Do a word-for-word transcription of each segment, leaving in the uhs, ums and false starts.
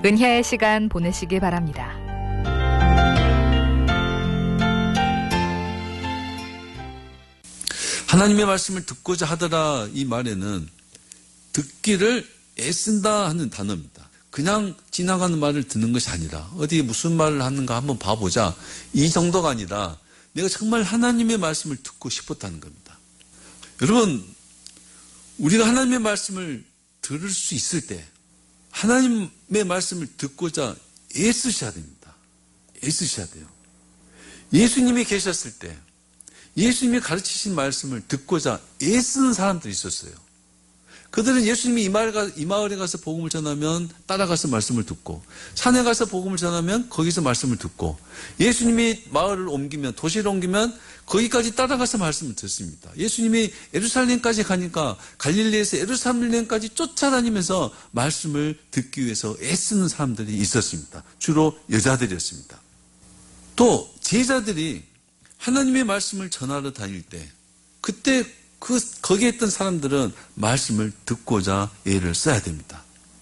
은혜의 시간 보내시기 바랍니다. 하나님의 말씀을 듣고자 하더라, 이 말에는 듣기를 애쓴다 하는 단어입니다. 그냥 지나가는 말을 듣는 것이 아니라 어디 무슨 말을 하는가 한번 봐보자, 이 정도가 아니라 내가 정말 하나님의 말씀을 듣고 싶었다는 겁니다. 여러분, 우리가 하나님의 말씀을 들을 수 있을 때 하나님의 말씀을 듣고자 애쓰셔야 됩니다. 애쓰셔야 돼요. 예수님이 계셨을 때 예수님이 가르치신 말씀을 듣고자 애쓰는 사람들이 있었어요. 그들은 예수님이 이, 마을 가, 이 마을에 가서 복음을 전하면 따라가서 말씀을 듣고, 산에 가서 복음을 전하면 거기서 말씀을 듣고, 예수님이 마을을 옮기면, 도시를 옮기면 거기까지 따라가서 말씀을 듣습니다. 예수님이 예루살렘까지 가니까 갈릴리에서 예루살렘까지 쫓아다니면서 말씀을 듣기 위해서 애쓰는 사람들이 있었습니다. 주로 여자들이었습니다. 또 제자들이 하나님의 말씀을 전하러 다닐 때, 그때 그 거기에 있던 사람들은 말씀을 듣고자 애를 써야 됩니다.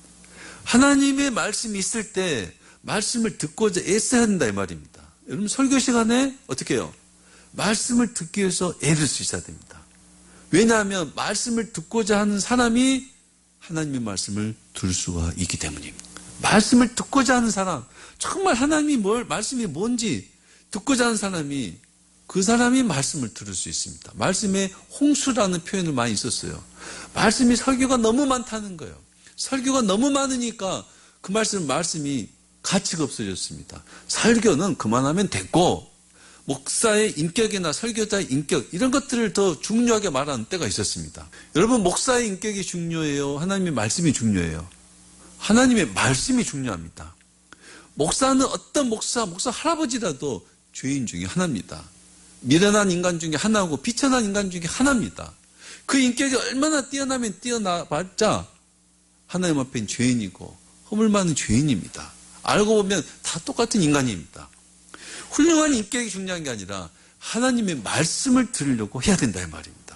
하나님의 말씀이 있을 때 말씀을 듣고자 애써야 된다, 이 말입니다. 여러분, 설교 시간에 어떻게 해요? 말씀을 듣기 위해서 애를 쓰셔야 됩니다. 왜냐하면 말씀을 듣고자 하는 사람이 하나님의 말씀을 들을 수가 있기 때문입니다. 말씀을 듣고자 하는 사람, 정말 하나님이 뭘, 말씀이 뭔지 듣고자 하는 사람이, 그 사람이 말씀을 들을 수 있습니다. 말씀에 홍수라는 표현을 많이 썼어요. 말씀이, 설교가 너무 많다는 거예요. 설교가 너무 많으니까 그 말씀, 말씀이 가치가 없어졌습니다. 설교는 그만하면 됐고, 목사의 인격이나 설교자의 인격, 이런 것들을 더 중요하게 말하는 때가 있었습니다. 여러분, 목사의 인격이 중요해요? 하나님의 말씀이 중요해요? 하나님의 말씀이 중요합니다. 목사는 어떤 목사, 목사 할아버지라도 죄인 중에 하나입니다. 미련한 인간 중에 하나고 비천한 인간 중에 하나입니다. 그 인격이 얼마나 뛰어나면 뛰어나봤자 하나님 앞엔 죄인이고 허물 많은 죄인입니다. 알고 보면 다 똑같은 인간입니다. 훌륭한 인격이 중요한 게 아니라 하나님의 말씀을 들으려고 해야 된다, 이 말입니다.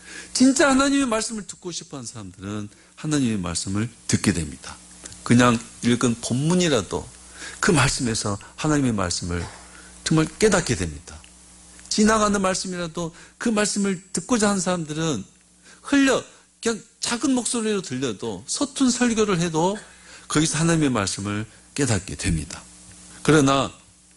진짜 하나님의 말씀을 듣고 싶어하는 사람들은 하나님의 말씀을 듣게 됩니다. 그냥 읽은 본문이라도 그 말씀에서 하나님의 말씀을 정말 깨닫게 됩니다. 지나가는 말씀이라도 그 말씀을 듣고자 하는 사람들은 흘려, 그냥 작은 목소리로 들려도, 서툰 설교를 해도 거기서 하나님의 말씀을 깨닫게 됩니다. 그러나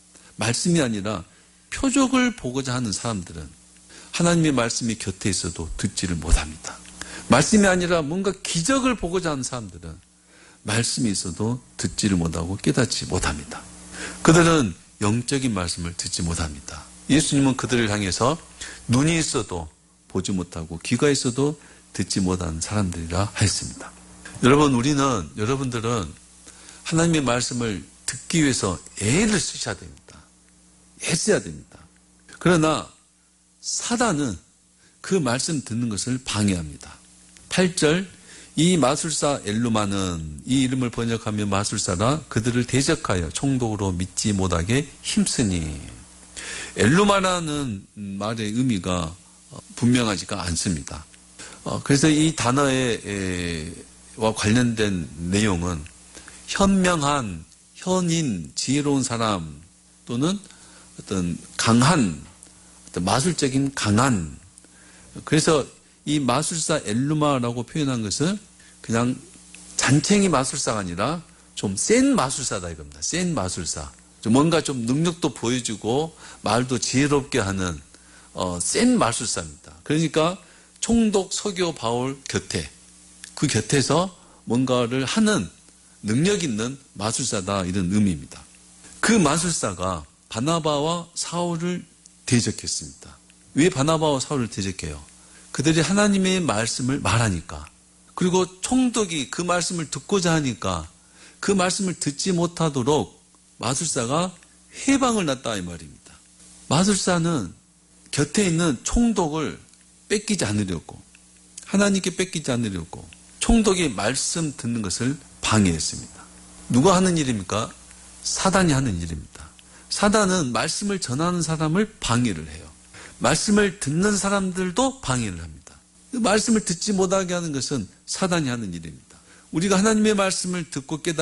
말씀이 아니라 표적을 보고자 하는 사람들은 하나님의 말씀이 곁에 있어도 듣지를 못합니다. 말씀이 아니라 뭔가 기적을 보고자 하는 사람들은 말씀이 있어도 듣지를 못하고 깨닫지 못합니다. 그들은 영적인 말씀을 듣지 못합니다. 예수님은 그들을 향해서 눈이 있어도 보지 못하고 귀가 있어도 듣지 못하는 사람들이라 했습니다. 여러분, 우리는, 여러분들은 하나님의 말씀을 듣기 위해서 애를 쓰셔야 됩니다. 애써야 됩니다. 그러나 사단은 그 말씀 듣는 것을 방해합니다. 팔 절, 이 마술사 엘루마는, 이 이름을 번역하면 마술사라, 그들을 대적하여 총독으로 믿지 못하게 힘쓰니. 엘루마라는 말의 의미가 분명하지가 않습니다. 그래서 이 단어와 관련된 내용은 현명한, 현인, 지혜로운 사람, 또는 어떤 강한, 어떤 마술적인 강한. 그래서 이 마술사 엘루마라고 표현한 것은 그냥 잔챙이 마술사가 아니라 좀 센 마술사다, 이겁니다. 센 마술사. 뭔가 좀 능력도 보여주고 말도 지혜롭게 하는 어, 센 마술사입니다. 그러니까 총독 서교 바울 곁에, 그 곁에서 뭔가를 하는 능력 있는 마술사다, 이런 의미입니다. 그 마술사가 바나바와 사울을 대적했습니다. 왜 바나바와 사울을 대적해요? 그들이 하나님의 말씀을 말하니까, 그리고 총독이 그 말씀을 듣고자 하니까 그 말씀을 듣지 못하도록 마술사가 해방을 놨다, 이 말입니다. 마술사는 곁에 있는 총독을 뺏기지 않으려고, 하나님께 뺏기지 않으려고 총독이 말씀 듣는 것을 방해했습니다. 누가 하는 일입니까? 사단이 하는 일입니다. 사단은 말씀을 전하는 사람을 방해를 해요. 말씀을 듣는 사람들도 방해를 합니다. 말씀을 듣지 못하게 하는 것은 사단이 하는 일입니다. 우리가 하나님의 말씀을 듣고 깨달아